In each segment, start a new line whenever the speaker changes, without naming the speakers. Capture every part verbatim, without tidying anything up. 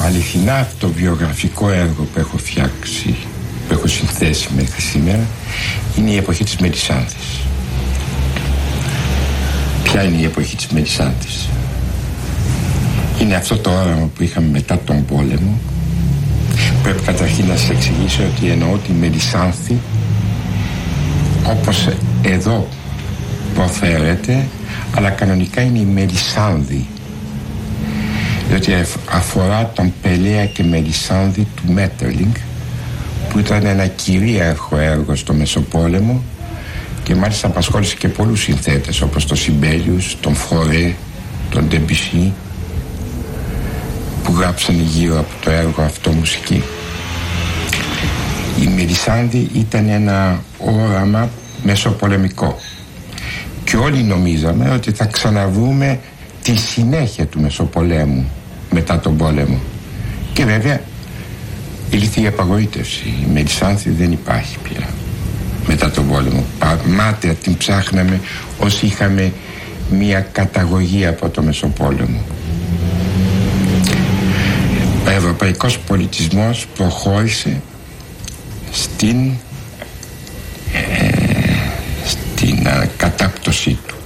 αληθινά αυτοβιογραφικό έργο που έχω φτιάξει, που έχω συνθέσει μέχρι σήμερα, είναι η εποχή της Μελισσάνθης. Ποια είναι η εποχή της Μελισσάνθης? Είναι αυτό το όραμα που είχαμε μετά τον πόλεμο. Πρέπει καταρχήν να σας εξηγήσω ότι εννοώ τη Μελισσάνθη όπως εδώ προφέρεται, αλλά κανονικά είναι η Μελισσάνδη, διότι αφορά τον Πελέα και Μελισσάνδη του Μέττερλινγκ, που ήταν ένα κυρίαρχο έργο στο Μεσοπόλεμο και μάλιστα απασχόλησε και πολλούς συνθέτες όπως τον Σιμπέλιους, τον Φορέ, τον Ντεμπισί, που γράψαν γύρω από το έργο αυτό μουσική. Η Μελισσάνδη ήταν ένα όραμα μεσοπολεμικό και όλοι νομίζαμε ότι θα ξαναβρούμε τη συνέχεια του Μεσοπολέμου μετά τον πόλεμο, και βέβαια ήλθε η απαγοήτευση. Η Μελισσάνθη δεν υπάρχει πια μετά τον πόλεμο. Μάταια την ψάχναμε όσοι είχαμε μια καταγωγή από το Μεσοπόλεμο. Ο ευρωπαϊκός πολιτισμός προχώρησε στην, ε, στην α, κατάπτωσή του.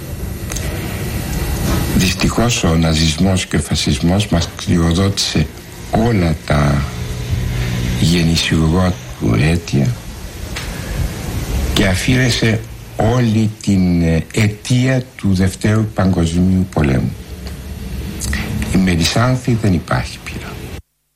Δυστυχώς ο ναζισμός και ο φασισμός μας κληροδότησε όλα τα γεννησιουργό του αίτια και αφήρεσε όλη την αιτία του Δευτέρου Παγκοσμίου Πολέμου. Η Μελισσάνθη δεν υπάρχει πια.